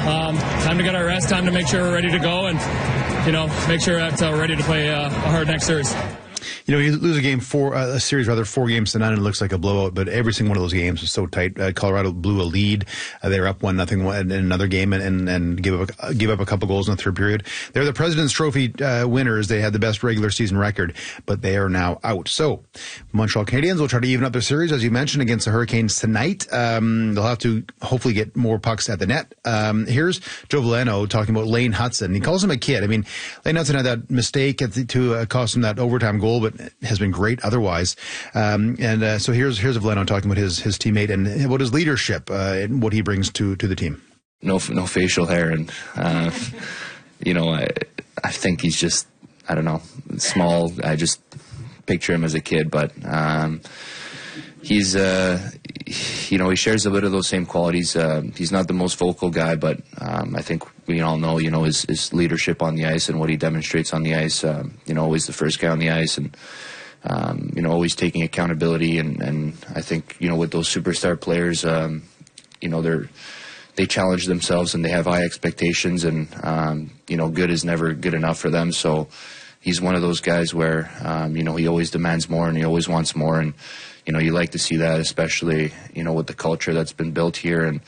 time to get our rest, time to make sure we're ready to go, and make sure that we're ready to play a hard next series. You lose a series, 4 games to none, and it looks like a blowout, but every single one of those games was so tight. Colorado blew a lead. They were up 1-0 in another game and give up a couple goals in the third period. They're the President's Trophy winners. They had the best regular season record, but they are now out. So, Montreal Canadiens will try to even up their series, as you mentioned, against the Hurricanes tonight. They'll have to hopefully get more pucks at the net. Here's Joe Veleno talking about Lane Hutson. He calls him a kid. I mean, Lane Hutson had that mistake to cost him that overtime goal, but has been great otherwise. So here's Veleno talking about his teammate and about his leadership and what he brings to the team. No facial hair, and I think he's just, I don't know, small. I just picture him as a kid, but he's he shares a bit of those same qualities. He's not the most vocal guy, but I think we all know his leadership on the ice and what he demonstrates on the ice. Always the first guy on the ice, and always taking accountability. And I think with those superstar players, they challenge themselves and they have high expectations, and good is never good enough for them. So he's one of those guys where he always demands more and he always wants more, and you like to see that, especially with the culture that's been built here, and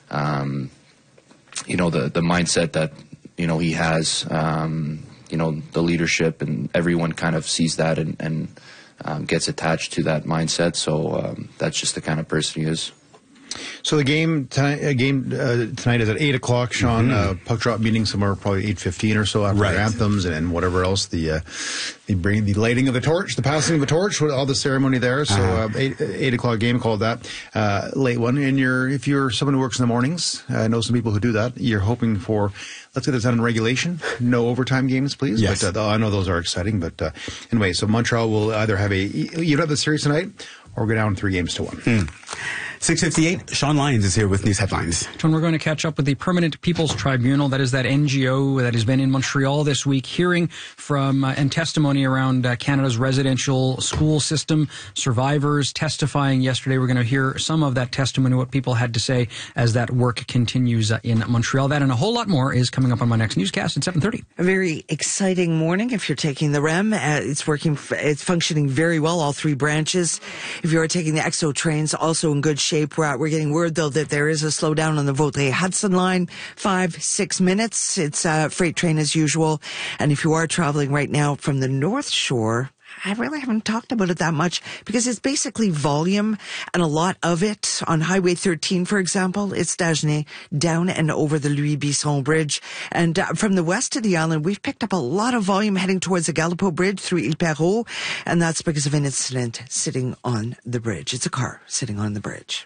the mindset that he has, the leadership, and everyone kind of sees that and gets attached to that mindset. So that's just the kind of person he is. So the game tonight is at 8 o'clock, Sean. Puck drop meeting somewhere probably 8:15 or so after the anthems and whatever else. The lighting of the torch, the passing of the torch, all the ceremony there. So 8 o'clock game, called that late one. And if you're someone who works in the mornings, I know some people who do that. You're hoping for, let's get this done in regulation. No overtime games, please. Yes. But I know those are exciting. But anyway, so Montreal will either have the series tonight or go down 3-1. 6:58, Sean Lyons is here with news headlines. John, we're going to catch up with the Permanent People's Tribunal. That is that NGO that has been in Montreal this week, hearing from and testimony around Canada's residential school system, survivors testifying yesterday. We're going to hear some of that testimony, what people had to say as that work continues in Montreal. That and a whole lot more is coming up on my next newscast at 7:30. A very exciting morning if you're taking the REM. It's functioning very well, all 3 branches. If you're taking the EXO trains, also in good shape. We're getting word, though, that there is a slowdown on the Vaudreuil-Hudson line, 5-6 minutes. It's a freight train as usual. And if you are traveling right now from the North Shore, I really haven't talked about it that much because it's basically volume, and a lot of it on Highway 13, for example. It's Dagenais down and over the Louis Bisson Bridge. And from the west of the island, we've picked up a lot of volume heading towards the Gallipo Bridge through Ile Perrot, and that's because of an incident sitting on the bridge. It's a car sitting on the bridge.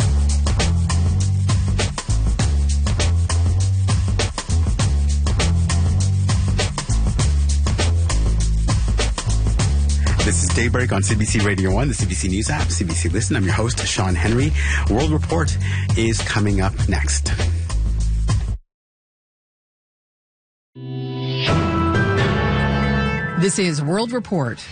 This is Daybreak on CBC Radio 1, the CBC News app, CBC Listen. I'm your host, Sean Henry. World Report is coming up next. This is World Report.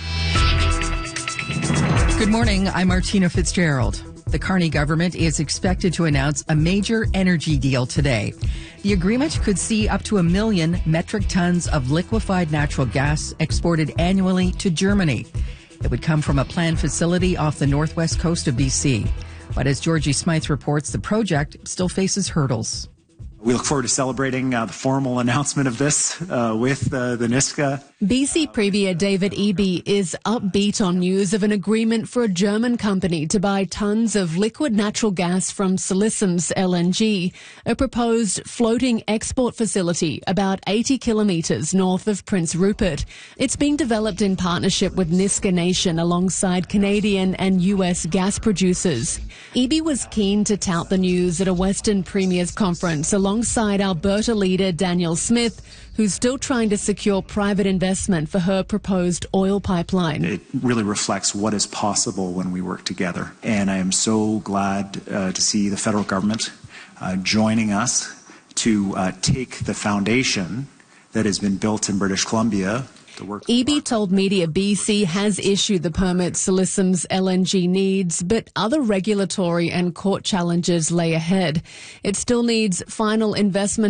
Good morning, I'm Martina Fitzgerald. The Carney government is expected to announce a major energy deal today. The agreement could see up to 1 million metric tons of liquefied natural gas exported annually to Germany. It would come from a planned facility off the northwest coast of BC. But as Georgie Smythe reports, the project still faces hurdles. We look forward to celebrating the formal announcement of this with the Niska. BC Premier David Eby is upbeat on news of an agreement for a German company to buy tons of liquid natural gas from Siliceums LNG, a proposed floating export facility about 80 kilometres north of Prince Rupert. It's being developed in partnership with Niska Nation alongside Canadian and US gas producers. Eby was keen to tout the news at a Western Premiers Conference alongside Alberta leader Danielle Smith, who's still trying to secure private investment for her proposed oil pipeline. It really reflects what is possible when we work together. And I am so glad to see the federal government joining us to take the foundation that has been built in British Columbia. Eby told Media BC has issued the permit Siliceums LNG needs, but other regulatory and court challenges lay ahead. It still needs final investment